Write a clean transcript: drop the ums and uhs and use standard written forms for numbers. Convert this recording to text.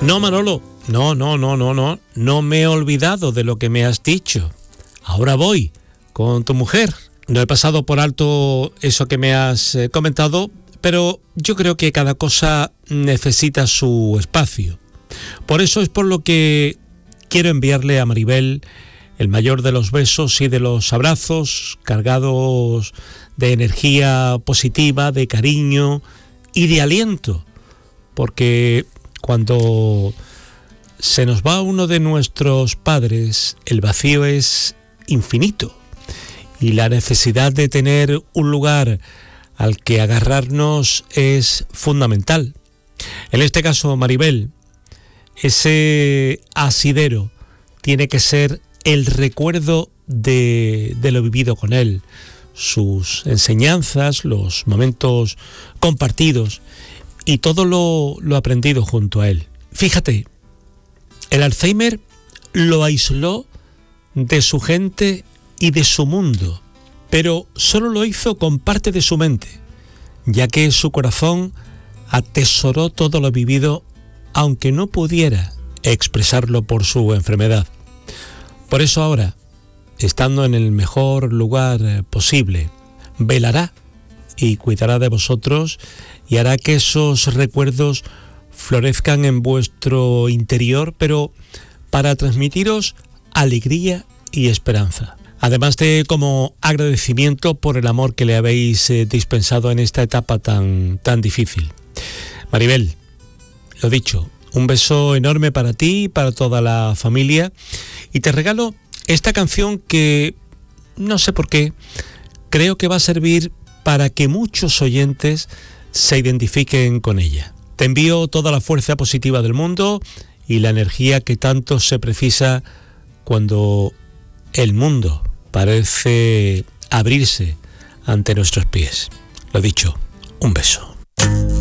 No, Manolo, no me he olvidado de lo que me has dicho. Ahora voy con tu mujer. No he pasado por alto eso que me has comentado, pero yo creo que cada cosa necesita su espacio. Por eso es por lo que quiero enviarle a Maribel el mayor de los besos y de los abrazos, cargados de energía positiva, de cariño y de aliento, porque cuando se nos va uno de nuestros padres, el vacío es infinito y la necesidad de tener un lugar al que agarrarnos es fundamental. En este caso, Maribel, ese asidero tiene que ser el recuerdo de lo vivido con él, sus enseñanzas, los momentos compartidos y todo lo aprendido junto a él. Fíjate, el Alzheimer lo aisló de su gente y de su mundo, pero solo lo hizo con parte de su mente, ya que su corazón atesoró todo lo vivido, aunque no pudiera expresarlo por su enfermedad. Por eso ahora, estando en el mejor lugar posible, velará y cuidará de vosotros y hará que esos recuerdos florezcan en vuestro interior, pero para transmitiros alegría y esperanza. Además de como agradecimiento por el amor que le habéis dispensado en esta etapa tan difícil. Maribel, lo dicho, un beso enorme para ti y para toda la familia. Y te regalo esta canción que, no sé por qué, creo que va a servir para que muchos oyentes se identifiquen con ella. Te envío toda la fuerza positiva del mundo y la energía que tanto se precisa cuando el mundo parece abrirse ante nuestros pies. Lo dicho, un beso.